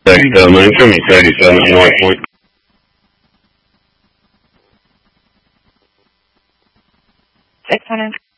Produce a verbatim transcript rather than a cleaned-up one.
thirty-seven, man. Show me thirty-seven at North Point. six hundred.